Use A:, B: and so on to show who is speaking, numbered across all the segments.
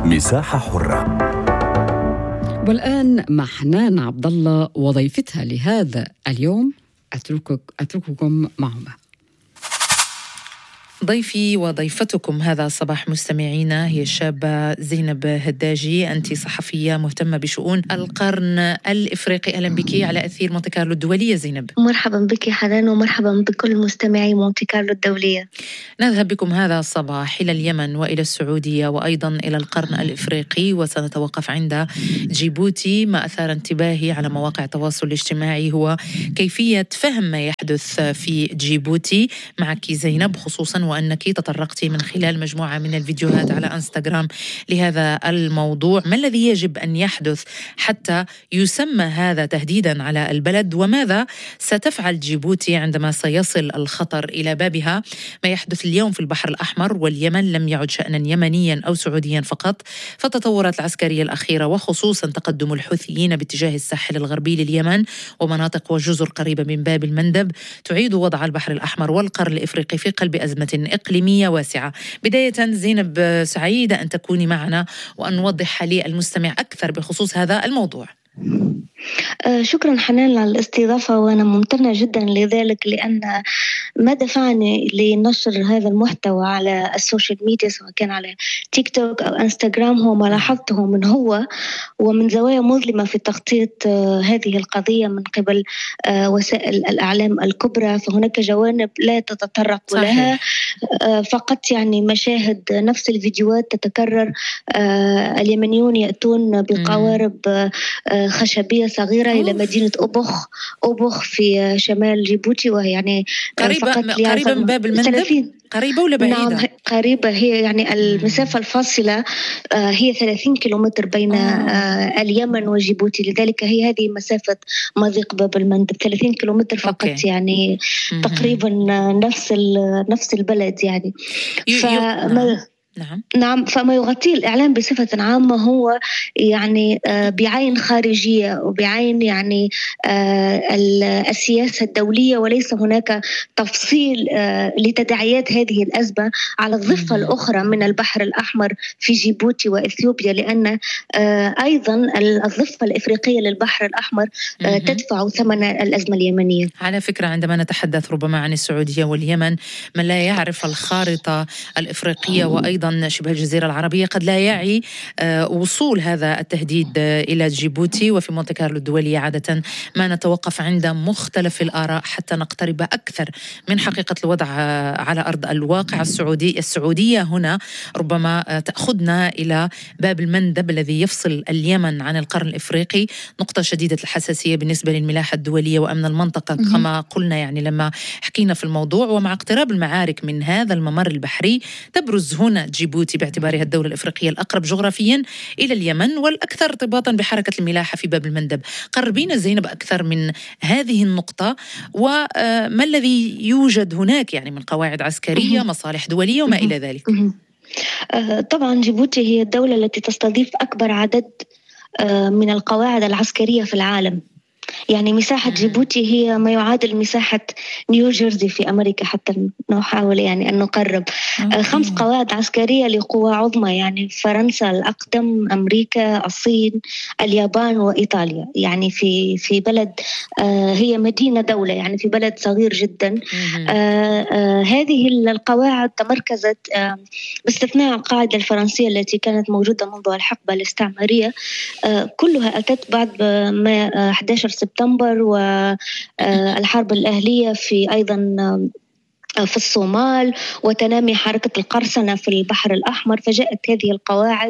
A: مساحة حرة.
B: والآن مع حنان عبد الله وضيفتها لهذا اليوم، أترككم معهما.
C: ضيفي وضيفتكم هذا الصباح مستمعينا هي الشابة زينب هداجي. أنت صحفية مهتمة بشؤون القرن الإفريقي. أهلا بك على أثير مونتي كارلو الدولية زينب.
D: مرحبا بك حنان ومرحبا بكل مستمعي مونتي كارلو الدولية.
C: نذهب بكم هذا الصباح إلى اليمن وإلى السعودية وأيضا إلى القرن الإفريقي، وسنتوقف عند جيبوتي. ما أثار انتباهي على مواقع التواصل الاجتماعي هو كيفية فهم ما يحدث في جيبوتي. معك زينب، خصوصا وأنك تطرقتي من خلال مجموعة من الفيديوهات على إنستغرام لهذا الموضوع. ما الذي يجب أن يحدث حتى يسمى هذا تهديدا على البلد؟ وماذا ستفعل جيبوتي عندما سيصل الخطر إلى بابها؟ ما يحدث اليوم في البحر الأحمر واليمن لم يعد شأنا يمنيا أو سعوديا فقط، فالتطورات العسكرية الأخيرة وخصوصا تقدم الحوثيين باتجاه الساحل الغربي لليمن ومناطق وجزر قريبة من باب المندب تعيد وضع البحر الأحمر والقرن الإفريقي في قلب أزمة إقليمية واسعة. بداية زينب، سعيدة أن تكوني معنا وأن نوضح للمستمع أكثر بخصوص هذا الموضوع.
D: شكرا حنان على الاستضافة، وأنا ممتنة جدا لذلك، لأن ما دفعني لنشر هذا المحتوى على السوشيال ميديا سواء كان على تيك توك أو انستغرام هو ما لاحظته من هو ومن زوايا مظلمة في تغطية هذه القضية من قبل وسائل الإعلام الكبرى. فهناك جوانب لا تتطرق لها، فقط يعني مشاهد نفس الفيديوهات تتكرر. اليمنيون يأتون بقوارب خشبية صغيرة إلى مدينة أوبخ في شمال جيبوتي، وهي يعني
C: قريبة من باب المندب. قريبة ولا بعيدة؟
D: نعم قريبة، هي يعني المسافة الفاصلة هي 30 كيلومتر بين اليمن وجيبوتي، لذلك هي هذه مسافة مضيق باب المندب 30 كيلومتر فقط. يعني تقريبا نفس البلد يعني. نعم، فما يغطيه الإعلام بصفة عامة هو يعني بعين خارجية وبعين يعني السياسة الدولية، وليس هناك تفصيل لتداعيات هذه الأزمة على الضفة الأخرى من البحر الأحمر في جيبوتي وإثيوبيا، لأن أيضا الضفة الإفريقية للبحر الأحمر تدفع ثمن الأزمة اليمنية.
C: على فكرة، عندما نتحدث ربما عن السعودية واليمن، من لا يعرف الخارطة الإفريقية وأيضا شبه الجزيرة العربية قد لا يعي وصول هذا التهديد إلى جيبوتي. وفي مونتي كارلو الدولية عادة ما نتوقف عند مختلف الآراء حتى نقترب أكثر من حقيقة الوضع على أرض الواقع. السعودية هنا ربما تأخذنا إلى باب المندب الذي يفصل اليمن عن القرن الإفريقي، نقطة شديدة الحساسية بالنسبة للملاحة الدولية وأمن المنطقة كما قلنا يعني لما حكينا في الموضوع. ومع اقتراب المعارك من هذا الممر البحري تبرز هنا جيبوتي باعتبارها الدولة الإفريقية الأقرب جغرافيا إلى اليمن والأكثر ارتباطا بحركة الملاحة في باب المندب. قربينا زينب أكثر من هذه النقطة، وما الذي يوجد هناك يعني من قواعد عسكرية، مصالح دولية وما إلى ذلك.
D: طبعا جيبوتي هي الدولة التي تستضيف أكبر عدد من القواعد العسكرية في العالم. يعني مساحة جيبوتي هي ما يعادل مساحة نيوجيرسي في أمريكا، حتى نحاول يعني أن نقرب. 5 قواعد عسكرية لقوى عظمى، يعني فرنسا الأقدم، أمريكا، الصين، اليابان وإيطاليا. يعني في بلد هي مدينة دولة، يعني في بلد صغير جدا. هذه القواعد تمركزت باستثناء القاعدة الفرنسية التي كانت موجودة منذ الحقبة الاستعمارية، كلها أتت بعد ما 11 سبتمبر والحرب الأهلية في أيضا في الصومال وتنامي حركة القرصنة في البحر الأحمر. فجاءت هذه القواعد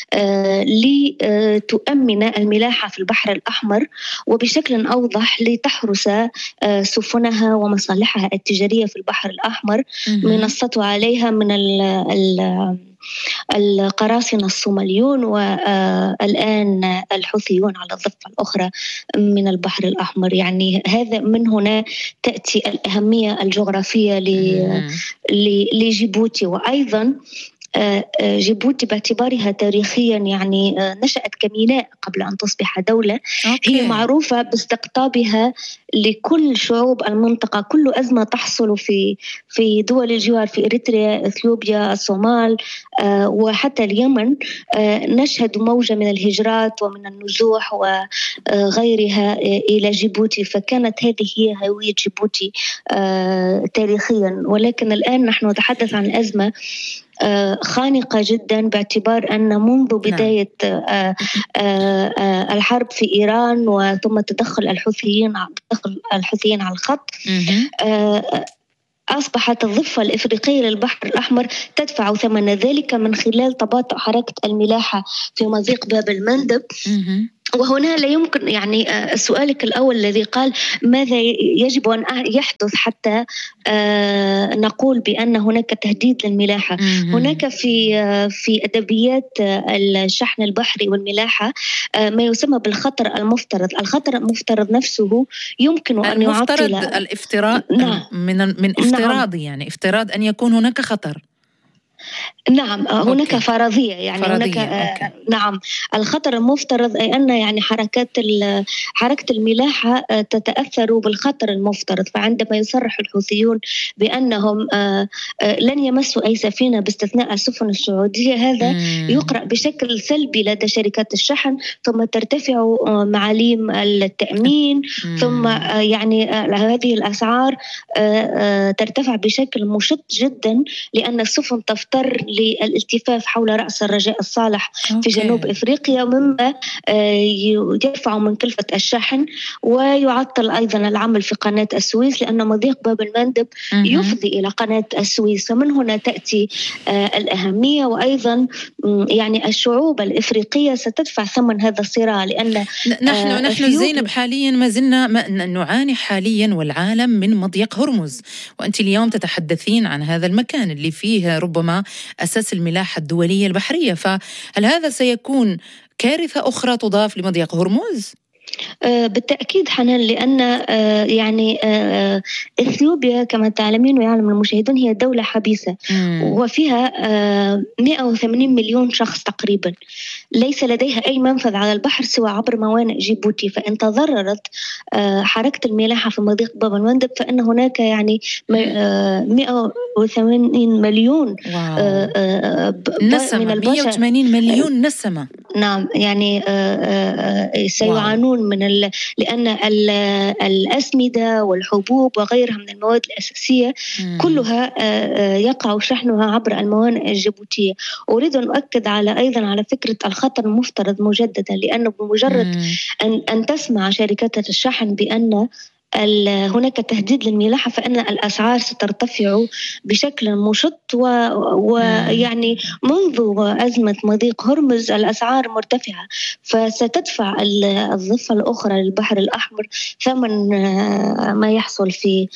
D: لتؤمن الملاحة في البحر الأحمر، وبشكل أوضح لتحرس سفنها ومصالحها التجارية في البحر الأحمر من السطو عليها من القراصنة الصوماليون والآن الحوثيون على الضفة الأخرى من البحر الأحمر. يعني هذا من هنا تأتي الأهمية الجغرافية لجيبوتي. وأيضا جيبوتي باعتبارها تاريخيا يعني نشأت كميناء قبل أن تصبح دولة. هي معروفة باستقطابها لكل شعوب المنطقة. كل أزمة تحصل في دول الجوار، في إريتريا، إثيوبيا، الصومال، وحتى اليمن، نشهد موجة من الهجرات ومن النزوح وغيرها إلى جيبوتي. فكانت هذه هي هوية جيبوتي تاريخيا. ولكن الآن نحن نتحدث عن أزمة خانقة جدا، باعتبار أن منذ بداية الحرب في إيران وثم تدخل الحوثيين على الخط، أصبحت الضفة الإفريقية للبحر الأحمر تدفع ثمن ذلك من خلال تباطؤ حركة الملاحة في مضيق باب المندب. وهنا لا يمكن يعني سؤالك الأول الذي قال ماذا يجب أن يحدث حتى نقول بأن هناك تهديد للملاحة. هناك في أدبيات الشحن البحري والملاحة ما يسمى بالخطر المفترض. الخطر المفترض نفسه يمكن أن يعطل
C: الافتراض. نعم. من افتراض، نعم. يعني افتراض أن يكون هناك خطر.
D: نعم، هناك فرضية يعني هناك نعم. الخطر المفترض أي أن يعني حركة الملاحة تتأثر بالخطر المفترض. فعندما يصرح الحوثيون بأنهم لن يمسوا أي سفينة باستثناء السفن السعودية، هذا يقرأ بشكل سلبي لدى شركات الشحن، ثم ترتفع معاليم التأمين، ثم يعني هذه الأسعار ترتفع بشكل مشط جدا، لأن السفن تفتر للالتفاف حول رأس الرجاء الصالح في جنوب إفريقيا، مما يرفع من كلفة الشحن ويعطل أيضا العمل في قناة السويس، لأن مضيق باب المندب يفضي إلى قناة السويس. ومن هنا تأتي الأهمية، وأيضا يعني الشعوب الإفريقية ستدفع ثمن هذا الصراع، لأن
C: نحن زينب حاليا ما زلنا نعاني حاليا والعالم من مضيق هرمز، وأنت اليوم تتحدثين عن هذا المكان اللي فيه ربما أساس الملاحة الدولية البحرية. فهل هذا سيكون كارثة أخرى تضاف لمضيق هرمز؟
D: بالتأكيد حنان، لأن يعني إثيوبيا كما تعلمين ويعلم المشاهدون هي دولة حبيسة، وفيها 180 مليون شخص تقريبا، ليس لديها أي منفذ على البحر سوى عبر موانئ جيبوتي. فإن تضررت حركة الملاحة في مضيق باب المندب فإن هناك يعني 180 مليون
C: نسمة، من البشر. 180 مليون نسمة.
D: نعم، يعني سيعانون لأن الأسمدة والحبوب وغيرها من المواد الأساسية كلها يقع شحنها عبر الموانئ الجيبوتية. أريد أن أؤكد أيضا على فكرة الخطر المفترض مجددا، لأنه بمجرد أن تسمع شركات الشحن بأن هناك تهديد للملاحة فإن الأسعار سترتفع بشكل مشط، ويعني منذ أزمة مضيق هرمز الأسعار مرتفعة، فستدفع الضفة الأخرى للبحر الأحمر ثمن ما يحصل في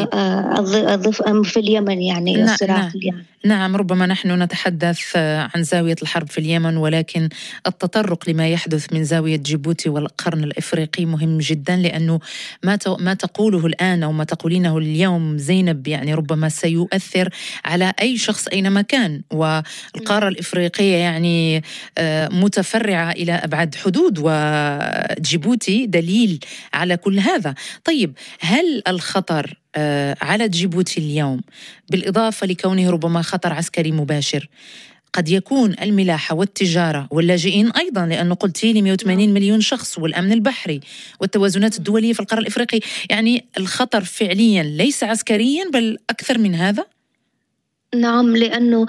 D: في اليمن، يعني الصراع في اليمن.
C: نعم، ربما نحن نتحدث عن زاوية الحرب في اليمن، ولكن التطرق لما يحدث من زاوية جيبوتي والقرن الإفريقي مهم جدا، لأنه ما تقوله الآن أو ما تقولينه اليوم زينب يعني ربما سيؤثر على أي شخص أينما كان. والقارة الإفريقية يعني متفرعة إلى أبعد حدود، وجيبوتي دليل على كل هذا. طيب، هل الخطر على جيبوتي اليوم بالإضافة لكونه ربما خطر عسكري مباشر قد يكون الملاحة والتجارة واللاجئين أيضا، لأنه قلتي لي 180 مليون شخص، والأمن البحري والتوازنات الدولية في القرن الإفريقي، يعني الخطر فعليا ليس عسكريا بل أكثر من هذا؟
D: نعم، لأنه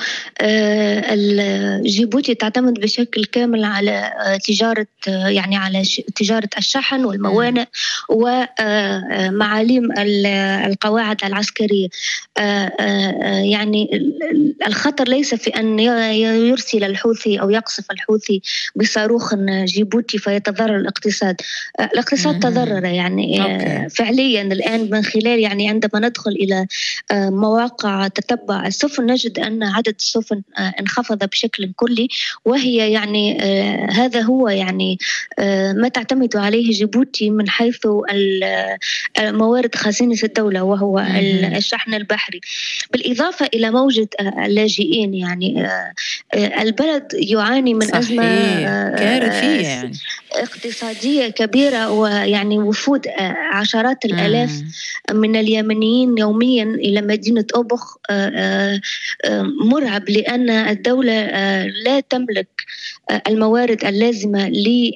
D: جيبوتي تعتمد بشكل كامل على تجارة، يعني على تجارة الشحن والموانئ ومعاليم القواعد العسكرية. يعني الخطر ليس في أن يرسل الحوثي أو يقصف الحوثي بصاروخ جيبوتي فيتضرر الاقتصاد. الاقتصاد تضرر يعني فعليا الآن من خلال يعني عندما ندخل إلى مواقع تتبع السفن السفن نجد أن عدد السفن انخفض بشكل كلي، وهي يعني هذا هو يعني ما تعتمد عليه جيبوتي من حيث موارد خزينة الدولة، وهو الشحن البحري، بالإضافة إلى موجة اللاجئين. يعني البلد يعاني من أزمة
C: كارثية يعني
D: اقتصادية كبيرة، ويعني وفود عشرات الآلاف من اليمنيين يوميا إلى مدينة أوبخ مرعب، لأن الدولة لا تملك الموارد اللازمة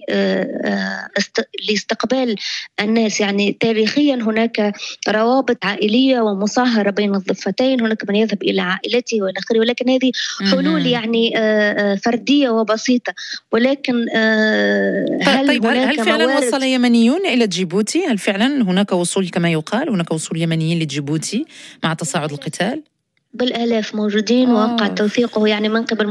D: لاستقبال الناس. يعني تاريخيا هناك روابط عائلية ومصاهرة بين الضفتين، هناك من يذهب إلى عائلته وإلى آخره، ولكن هذه حلول يعني فردية وبسيطة. ولكن
C: هل فعلا وصل يمنيون إلى جيبوتي؟ هل فعلا هناك وصول كما يقال، هناك وصول يمنيين لجيبوتي مع تصاعد القتال؟
D: بالآلاف موجودين، ووقع توثيقه يعني من قبل